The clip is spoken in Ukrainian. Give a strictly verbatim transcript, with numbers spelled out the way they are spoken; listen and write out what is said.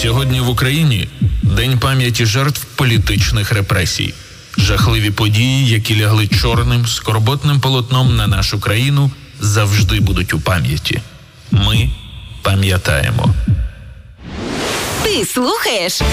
Сьогодні в Україні День пам'яті жертв політичних репресій. Жахливі події, які лягли чорним, скорботним полотном на нашу країну, завжди будуть у пам'яті. Ми пам'ятаємо. Ти слухаєш